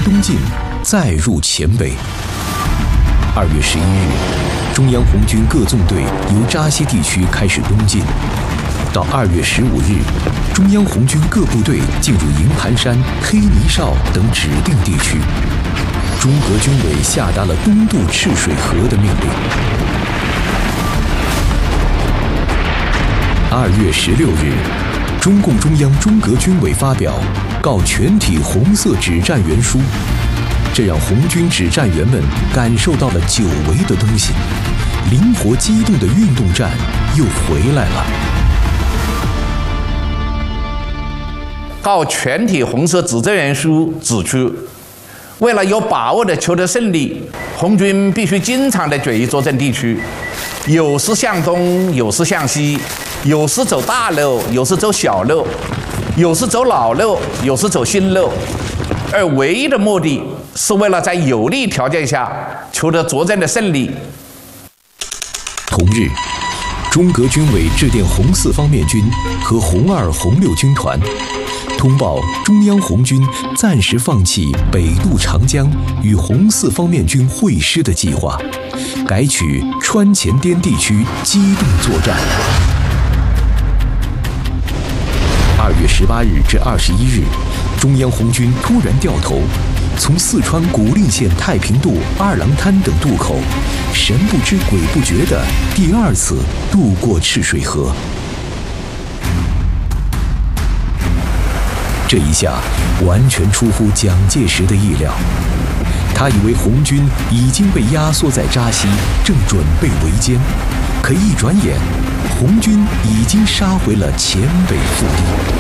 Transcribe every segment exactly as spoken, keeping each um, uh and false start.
东进，再入黔北。二月十一日，中央红军各纵队由扎西地区开始东进。到二月十五日，中央红军各部队进入营盘山、黑泥哨等指定地区。中革军委下达了东渡赤水河的命令。二月十六日，中共中央中革军委发表告全体红色指战员书，这让红军指战员们感受到了久违的东西，灵活机动的运动战又回来了。 告全体红色指战员书指出，为了有把握地求得胜利，红军必须经常地转移作战地区，有时向东，有时向西，有时走大路，有时走小路，有时走老路，有时走新路，而唯一的目的是为了在有利条件下求得作战的胜利。 同日，中革军委致电红四方面军和红二、红六军团，通报中央红军暂时放弃北渡长江与红四方面军会师的计划，改取川黔滇地区机动作战。二月十八日至二十一日，中央红军突然掉头，从四川古蔺县太平渡、二郎滩等渡口，神不知鬼不觉地第二次渡过赤水河。这一下完全出乎蒋介石的意料，他以为红军已经被压缩在扎西，正准备围歼，可一转眼，红军已经杀回了黔北腹地。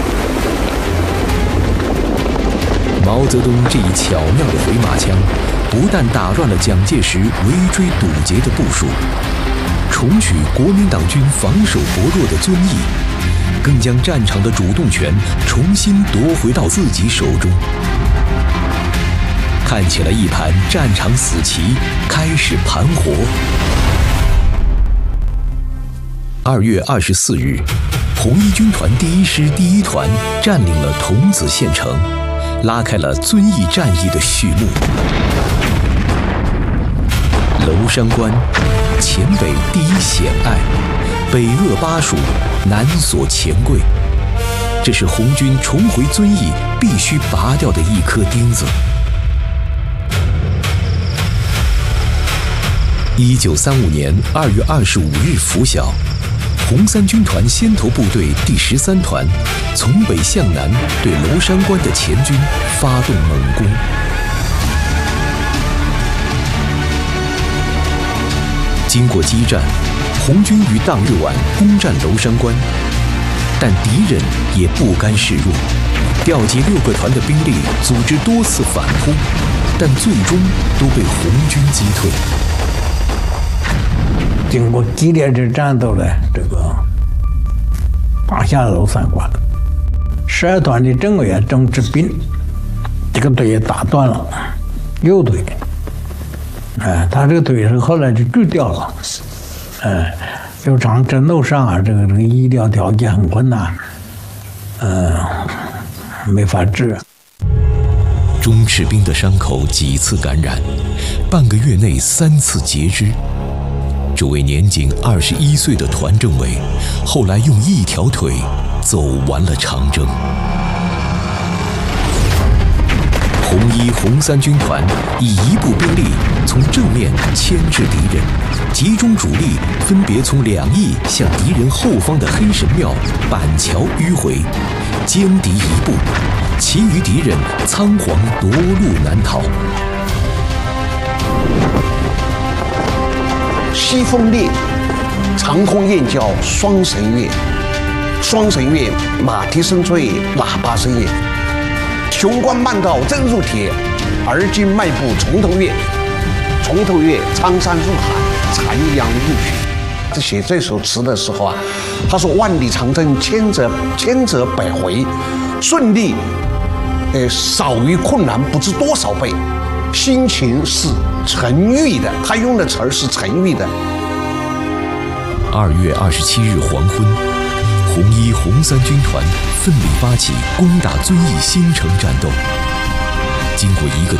毛泽东这一巧妙的回马枪，不但打乱了蒋介石围追堵截的部署，重取国民党军防守薄弱的遵义，更将战场的主动权重新夺回到自己手中。看起来一盘战场死棋开始盘活。二月二十四日，红一军团第一师第一团占领了桐梓县城，拉开了遵义战役的序幕。娄山关，黔北第一险隘，北扼巴蜀，南锁钱柜，这是红军重回遵义必须拔掉的一颗钉子。一九三五年二月二十五日拂晓，红三军团先头部队第十三团从北向南对娄山关的黔军发动猛攻。经过激战，红军于当日晚攻占娄山关，但敌人也不甘示弱，调集六个团的兵力，组织多次反扑，但最终都被红军击退。 经过激烈的战斗呢，这个打下娄山关，十二团的政委员郑志斌这个腿也打断了，右腿，哎，他这个腿是后来就锯掉了，哎，就长征斗上啊，这个这个医疗条件很困难，嗯、呃，没法治。 钟赤兵的伤口几次感染，半个月内三次截肢。这位年仅二十一岁的团政委，后来用一条腿走完了长征。红一、红三军团以一部兵力从正面牵制敌人，集中主力分别从两翼向敌人后方的黑神庙、板桥迂回，歼敌一部，其余敌人仓皇夺路南逃。 西风烈，长空燕叫双神乐，双神乐，马蹄声脆，喇叭声也。雄关漫道真如铁，而今迈步从头越。从头越，苍山入海，残阳入血。在写这首词的时候啊，他说万里长征千折千折百回，顺利，呃，少于困难不知多少倍。心情是沉郁的，他用的词儿是沉郁的。 二月二十七日黄昏，红一、红三军团奋力发起攻打遵义新城战斗。经过一个